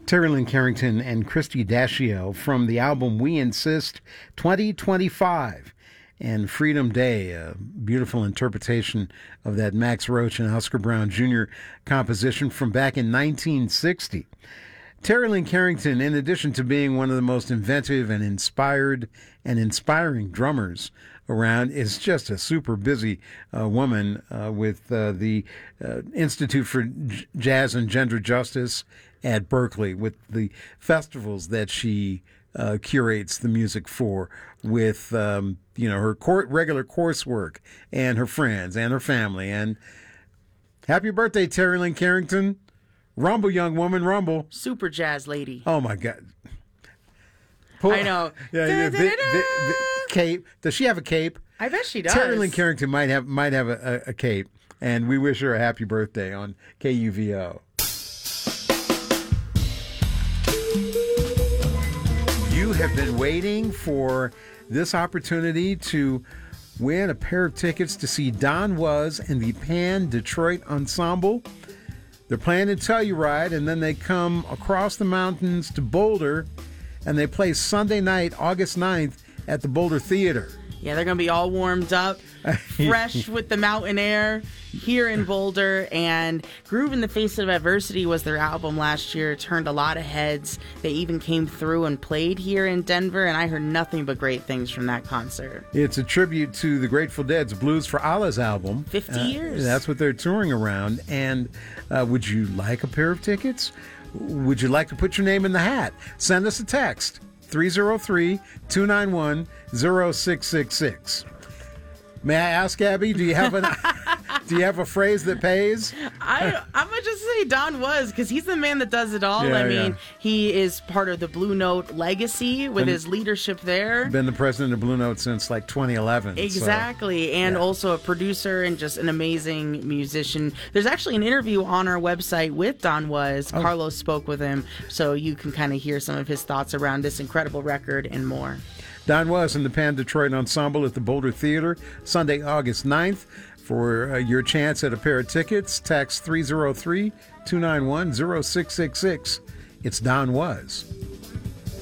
Terry Lynn Carrington and Christy Dashiell from the album We Insist 2025 and Freedom Day, a beautiful interpretation of that Max Roach and Oscar Brown Jr. composition from back in 1960. Terry Lynn Carrington, in addition to being one of the most inventive and inspired and inspiring drummers around, is just a super busy woman with the Institute for Jazz and Gender Justice at Berkeley, with the festivals that she curates the music for, with her regular coursework and her friends and her family. And happy birthday, Terry Lynn Carrington. Rumble, young woman, rumble. Super jazz lady. Oh, my God. I know. Yeah, the cape. Does she have a cape? I bet she does. Terry Lynn Carrington might have a cape, and we wish her a happy birthday on KUVO. You have been waiting for this opportunity to win a pair of tickets to see Don Was and the Pan Detroit Ensemble. They're playing in Telluride, and then they come across the mountains to Boulder, and they play Sunday night, August 9th, at the Boulder Theater. Yeah, they're going to be all warmed up, fresh with the mountain air here in Boulder. And Groove in the Face of Adversity was their album last year. It turned a lot of heads. They even came through and played here in Denver, and I heard nothing but great things from that concert. It's a tribute to the Grateful Dead's Blues for Allah's album. 50 years. That's what they're touring around. And would you like a pair of tickets? Would you like to put your name in the hat? Send us a text. 303-291-0666. May I ask, Abby, do you have a phrase that pays? I'm gonna just say Don Was, because he's the man that does it all. Yeah, he is part of the Blue Note legacy with his leadership there. Been the president of Blue Note since like 2011. Exactly, and also a producer and just an amazing musician. There's actually an interview on our website with Don Was. Carlos spoke with him, so you can kind of hear some of his thoughts around this incredible record and more. Don Was and the Pan Detroit Ensemble at the Boulder Theater, Sunday, August 9th. For your chance at a pair of tickets, text 303-291-0666. It's Don Was.